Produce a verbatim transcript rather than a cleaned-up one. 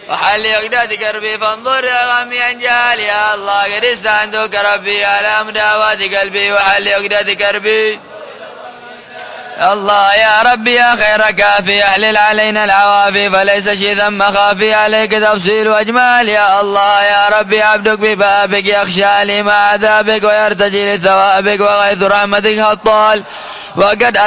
وحل عقدة كربي فانظر يا غمي أنجال يا الله قد استعنتك ربي على مداوات قلبي وحل عقدة كربي. الله يا ربي يا خير كافي احلل علينا العوافي فليس شي ثم خافي عليك تفصيل واجمال يا الله يا ربي عبدك ببابك يخشى لي مع عذابك ويرتجي لثوابك وغيث رحمتك هطال وقد